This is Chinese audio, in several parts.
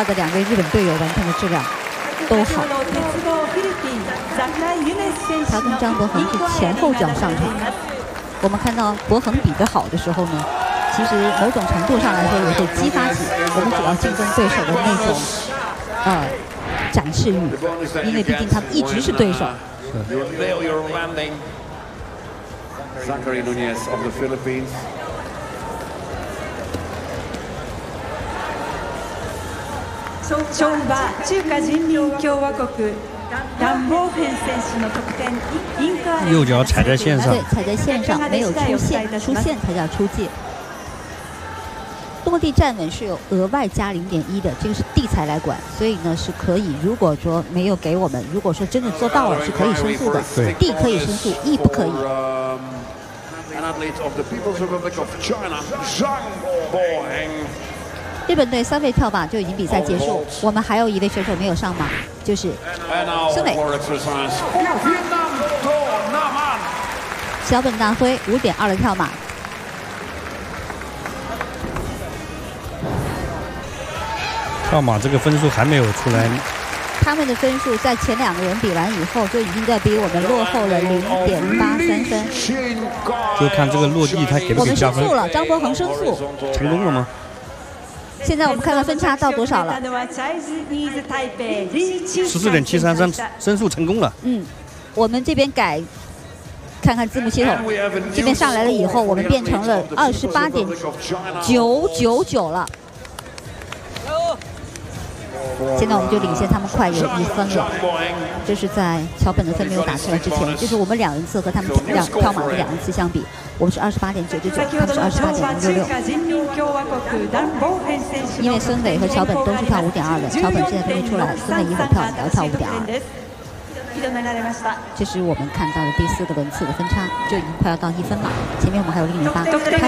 他的2位日本队友完成的质量都好。他跟张博恒是前后脚上场。我们看到博恒比得好的时候呢，其实某种程度上来说也会激发起我们主要竞争对手的那种展示欲，因为毕竟他们一直是对手。 Zachary Nunez of the Philippines. 勝負は中華人民共和国ダン・ボーフェン選手の得点インカー右脚踩在线上， 对，踩在线上没有出线，出线才叫出界。落地站稳是有额外加0.1的，这个是地裁来管，所以呢是可以。如果说没有给我们，如果说真的做到了，是可以申诉的。 对， 地可以申诉，E不可以。日本队3位跳马就已经比赛结束，我们还有1位选手没有上马，就是孙伟。小本大辉5.2的跳马。 跳马这个分数还没有出来。 他们的分数在前2个人比完以后，就已经在比我们落后了0.83分。 就看这个落地，他给不给加分？ 我们申诉了，张博恒申诉， 成功了吗？ 现在我们看到分差到多少了 ？14.733，申诉成功了。 我们这边改，看看字幕系统，这边上来了以后，我们变成了28.999了。现在我们就领先他们快有1分了，这是在桥本的分没有打出来之前，就是我们2人次和他们跳马的2人次相比，我们是28.999，他们是28.066。因为孙伟和桥本都是跳5.2的，桥本现在分没出来，孙伟一会儿跳也要跳5.2。这是我们看到的第4个轮次的分差，就已经快要到1分了。前面我们还有0.8，他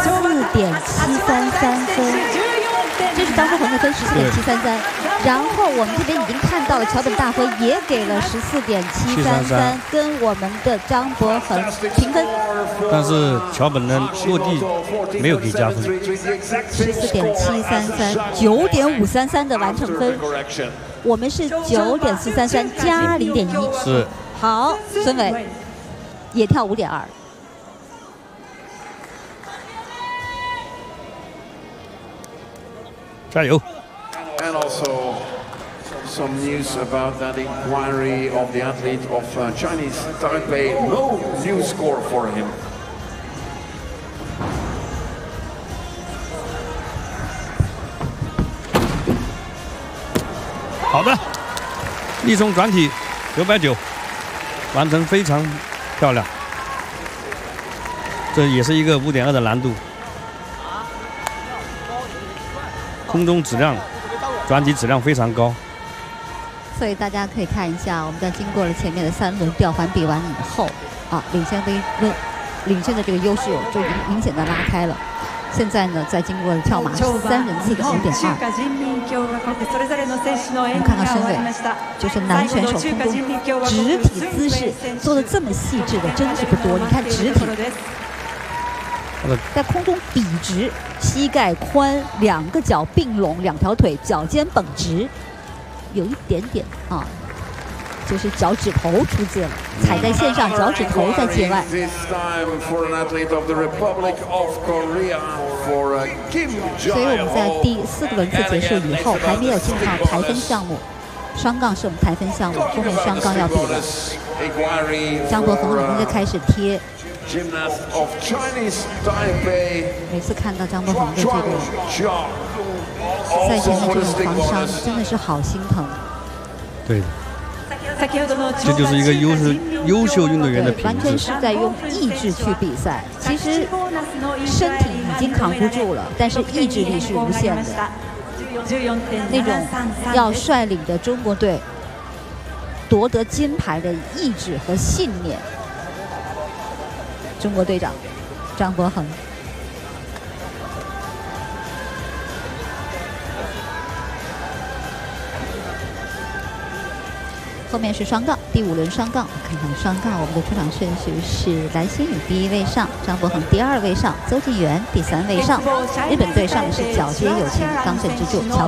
14.733分。这是张博恒的分14.733，然后我们这边已经看到了桥本大辉也给了14.733，跟我们的张博恒平分。 但是桥本的落地没有给加分。 14.733 9.533的完成分，我们是9.433加0.1。 是。 好，孙伟也跳5.2。 加油 And also some news about that inquiry of the athlete of Chinese Taipei. No new score for him. 好的，立冲转体990，完成非常漂亮。这也是一个5.2的难度。空中质量，转体质量非常高， 所以大家可以看一下，我们在经过了前面的3轮吊环比完以后，领先的这个优势就明显的拉开了。现在呢，在经过了跳马3人次的5.2，我们看到申伟，就是男选手空中直体姿势做的这么细致的，真是不多。你看直体。在空中笔直，膝盖宽，2个脚并拢，2条腿脚尖绷直，有一点点就是脚趾头出界了，踩在线上，脚趾头在界外。所以我们在第4个轮次结束以后，还没有进到台分项目，双杠是我们台分项目，后面双杠要比了。张博恒已经在开始贴。每次看到张博恒的这个赛前的这种创伤，真的是好心疼。 对的，这就是一个优秀运动员的品质。 完全是在用意志去比赛。其实身体已经扛不住了，但是意志力是无限的。那种要率领着中国队夺得金牌的意志和信念。中国队长张博恒，后面是双杠，第5轮双杠。看看双杠，我们的出场顺序是蓝心宇第1位上，张博恒第2位上，邹敬源第3位上。日本队上的是皎洁有情，刚正之助。